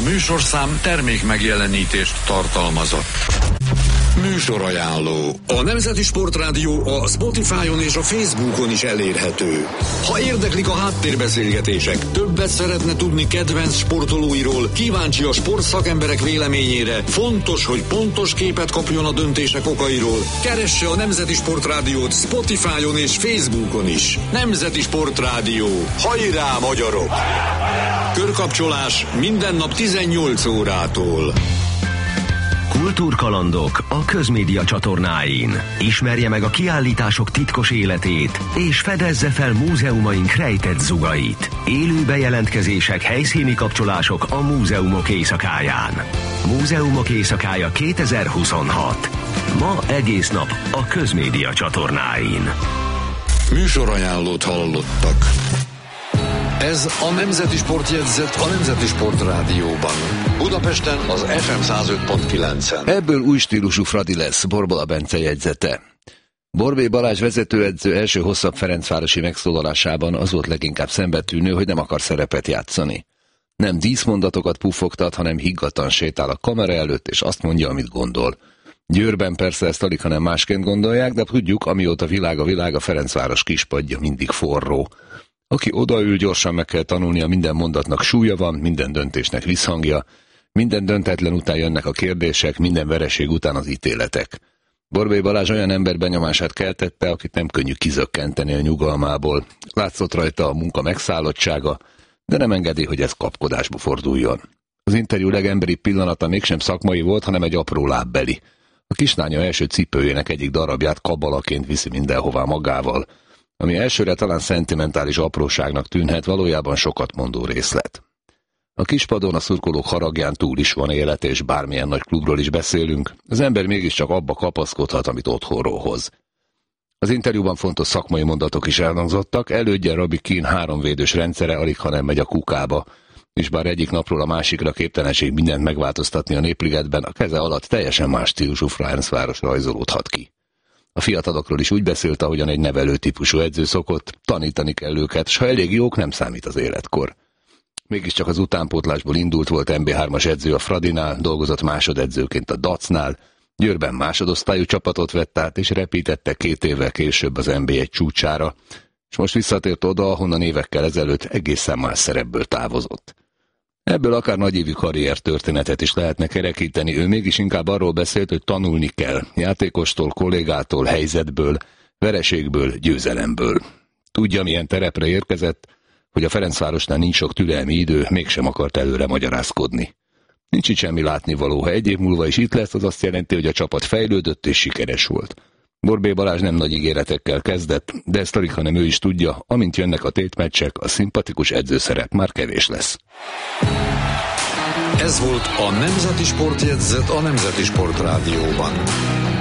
műsorszám termék megjelenítést tartalmazott. Műsorajánló. A Nemzeti Sportrádió a Spotify-on és a Facebookon is elérhető. Ha érdeklik a háttérbeszélgetések, többet szeretne tudni kedvenc sportolóiról, kíváncsi a sportszakemberek véleményére, fontos, hogy pontos képet kapjon a döntések okairól, keresse a Nemzeti Sportrádiót Spotify-on és Facebookon is. Nemzeti Sportrádió. Hajrá, magyarok! Körkapcsolás minden nap 18 órától. Kultúrkalandok a Közmédia csatornáin. Ismerje meg a kiállítások titkos életét, és fedezze fel múzeumaink rejtett zugait. Élő bejelentkezések, helyszíni kapcsolások a múzeumok éjszakáján. Múzeumok éjszakája 2026. Ma egész nap a Közmédia csatornáin. Műsorajánlót hallottak. Ez a Nemzeti Sportjegyzet a Nemzeti Sportrádióban. Budapesten az FM 105.9-en. Ebből új stílusú Fradi lesz, Borbola Bence jegyzete. Borbély Balázs vezetőedző első hosszabb ferencvárosi megszólalásában az volt leginkább szembetűnő, hogy nem akar szerepet játszani. Nem díszmondatokat puffogtat, hanem higgadtan sétál a kamera előtt, és azt mondja, amit gondol. Győrben persze ezt alig, hanem másként gondolják, de tudjuk, amióta világ a Ferencváros kispadja mindig forró. Aki odaül, gyorsan meg kell tanulnia, minden mondatnak súlya van, minden döntésnek visszhangja, minden döntetlen után jönnek a kérdések, minden vereség után az ítéletek. Borbély Balázs olyan ember benyomását keltette, akit nem könnyű kizökkenteni a nyugalmából. Látszott rajta a munka megszállottsága, de nem engedi, hogy ez kapkodásba forduljon. Az interjú legemberibb pillanata mégsem szakmai volt, hanem egy apró lábbeli. A kislánya első cipőjének egyik darabját kabalaként viszi mindenhová magával, ami elsőre talán szentimentális apróságnak tűnhet, valójában sokat mondó részlet. A kispadon a szurkolók haragján túl is van élet, és bármilyen nagy klubról is beszélünk, az ember mégiscsak abba kapaszkodhat, amit otthonról hoz. Az interjúban fontos szakmai mondatok is elhangzottak, elődje Robbie Keane 3 védős rendszere alig, ha nem megy a kukába, és bár egyik napról a másikra képtelenség mindent megváltoztatni a Népligetben, a keze alatt teljesen más stílusú Ferencváros rajzolódhat ki. A fiatalokról is úgy beszélt, ahogyan egy nevelő típusú edző szokott, tanítani kell őket, s ha elég jók, nem számít az életkor. Mégiscsak az utánpótlásból indult, volt MB3-as edző a Fradinál, dolgozott másodedzőként a Dacnál, Győrben másodosztályú csapatot vett át, és repítette 2 évvel később az NB1 csúcsára, és most visszatért oda, ahonnan évekkel ezelőtt egészen más szerepből távozott. Ebből akár nagyévű karriertörténetet is lehetne kerekíteni, ő mégis inkább arról beszélt, hogy tanulni kell, játékostól, kollégától, helyzetből, vereségből, győzelemből. Tudja, milyen terepre érkezett, hogy a Ferencvárosnál nincs sok türelmi idő, mégsem akart előre magyarázkodni. Nincs itt semmi látnivaló, ha 1 év múlva is itt lesz, az azt jelenti, hogy a csapat fejlődött és sikeres volt. Borbély Balázs nem nagy ígéretekkel kezdett, de ezt alig, hanem ő is tudja, amint jönnek a tétmeccsek, a szimpatikus edzőszerep már kevés lesz. Ez volt a Nemzeti Sportjegyzet a Nemzeti Sportrádióban.